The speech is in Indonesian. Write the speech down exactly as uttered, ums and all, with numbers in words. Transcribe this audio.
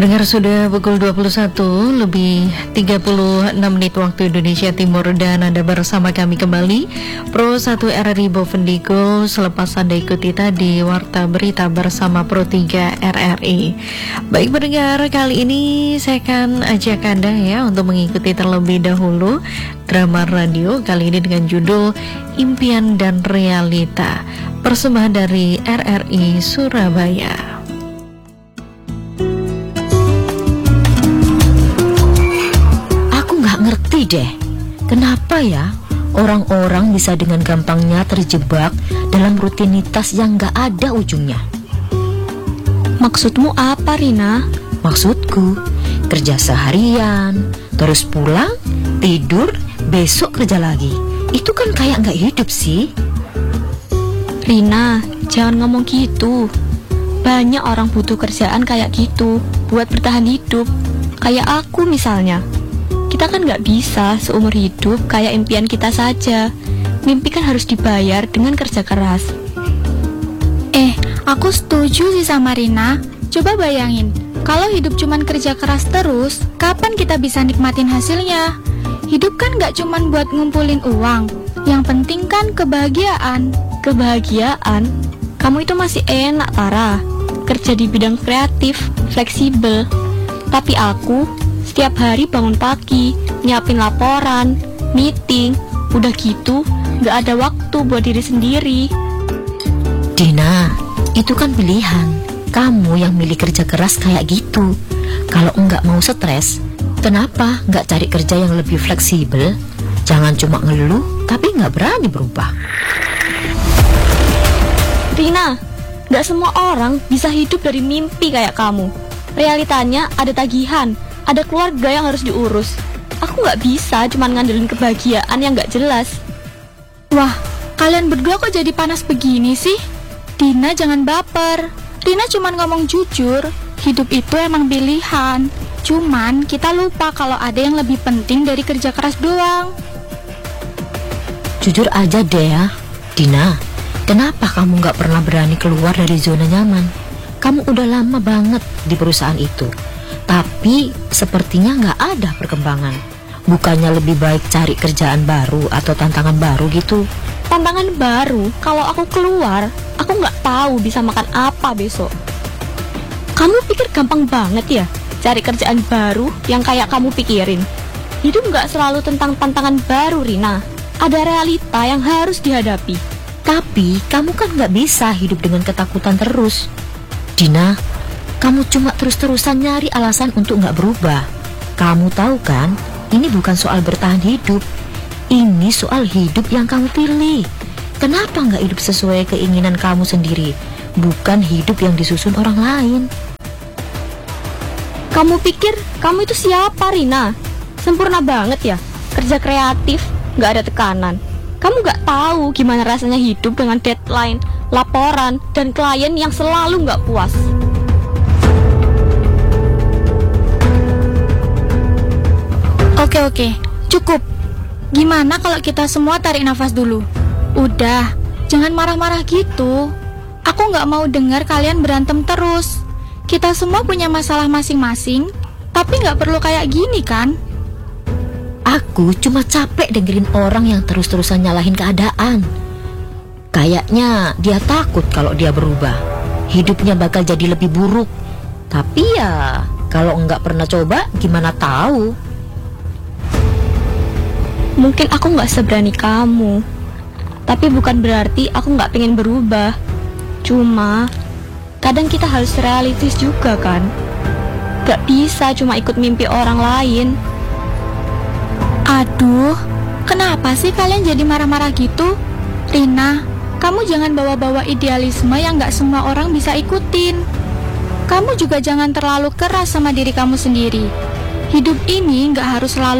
Pendengar, sudah pukul dua puluh satu lebih tiga puluh enam menit waktu Indonesia Timur, dan Anda bersama kami kembali Pro satu R R I Bovendigul. Selepas Anda ikuti tadi Warta Berita bersama Pro tiga R R I. Baik pendengar, kali ini saya akan ajak Anda ya untuk mengikuti terlebih dahulu drama radio kali ini dengan judul Impian dan Realita, persembahan dari R R I Surabaya. Ngerti deh, kenapa ya orang-orang bisa dengan gampangnya terjebak dalam rutinitas yang gak ada ujungnya. Maksudmu apa, Rina? Maksudku, kerja seharian, terus pulang, tidur, besok kerja lagi. Itu kan kayak gak hidup sih. Rina, jangan ngomong gitu. Banyak orang butuh kerjaan kayak gitu buat bertahan hidup. Kayak aku misalnya. Kita kan gak bisa seumur hidup kayak impian kita saja. Mimpi kan harus dibayar dengan kerja keras. Eh, aku setuju sih sama Rina. Coba bayangin, kalau hidup cuman kerja keras terus, kapan kita bisa nikmatin hasilnya? Hidup kan gak cuman buat ngumpulin uang. Yang penting kan kebahagiaan. Kebahagiaan? Kamu itu masih enak, Tara. Kerja di bidang kreatif, fleksibel. Tapi aku setiap hari bangun pagi, nyiapin laporan, meeting, udah gitu gak ada waktu buat diri sendiri. Dina, itu kan pilihan. Kamu yang milih kerja keras kayak gitu. Kalau enggak mau stres, kenapa enggak cari kerja yang lebih fleksibel? Jangan cuma ngeluh tapi enggak berani berubah. Rina, gak semua orang bisa hidup dari mimpi kayak kamu. Realitanya ada tagihan, ada keluarga yang harus diurus. Aku gak bisa cuma ngandelin kebahagiaan yang gak jelas. Wah, kalian berdua kok jadi panas begini sih? Dina, jangan baper. Rina cuma ngomong jujur. Hidup itu emang pilihan. Cuman kita lupa kalau ada yang lebih penting dari kerja keras doang. Jujur aja deh ya, Dina. Kenapa kamu gak pernah berani keluar dari zona nyaman? Kamu udah lama banget di perusahaan itu, tapi sepertinya nggak ada perkembangan. Bukannya lebih baik cari kerjaan baru atau tantangan baru gitu? Tantangan baru? Kalau aku keluar, aku nggak tahu bisa makan apa besok. Kamu pikir gampang banget ya cari kerjaan baru yang kayak kamu pikirin? Hidup nggak selalu tentang tantangan baru, Rina. Ada realita yang harus dihadapi. Tapi kamu kan nggak bisa hidup dengan ketakutan terus. Dina, kamu cuma terus-terusan nyari alasan untuk nggak berubah. Kamu tahu kan, ini bukan soal bertahan hidup. Ini soal hidup yang kamu pilih. Kenapa nggak hidup sesuai keinginan kamu sendiri, bukan hidup yang disusun orang lain? Kamu pikir kamu itu siapa, Rina? Sempurna banget ya, kerja kreatif, nggak ada tekanan. Kamu nggak tahu gimana rasanya hidup dengan deadline, laporan, dan klien yang selalu nggak puas. Oke oke, cukup. Gimana kalau kita semua tarik nafas dulu? Udah, jangan marah-marah gitu. Aku nggak mau dengar kalian berantem terus. Kita semua punya masalah masing-masing, tapi nggak perlu kayak gini kan? Aku cuma capek dengerin orang yang terus-terusan nyalahin keadaan. Kayaknya dia takut kalau dia berubah, hidupnya bakal jadi lebih buruk. Tapi ya, kalau nggak pernah coba, gimana tahu? Mungkin aku nggak seberani kamu, tapi bukan berarti aku nggak pengen berubah. Cuma kadang kita harus realistis juga kan. Gak bisa cuma ikut mimpi orang lain. Aduh, kenapa sih kalian jadi marah-marah gitu? Rina, kamu jangan bawa-bawa idealisme yang gak semua orang bisa ikutin. Kamu juga jangan terlalu keras sama diri kamu sendiri. Hidup ini gak harus selalu